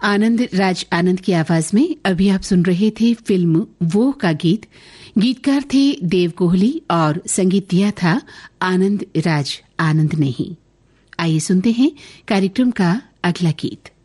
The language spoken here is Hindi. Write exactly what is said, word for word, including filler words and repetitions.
आनंद राज आनंद की आवाज में अभी आप सुन रहे थे फिल्म वो का गीत। गीतकार थे देव कोहली और संगीत दिया था आनंद राज आनंद ने ही। आइए सुनते हैं कार्यक्रम का अगला गीत।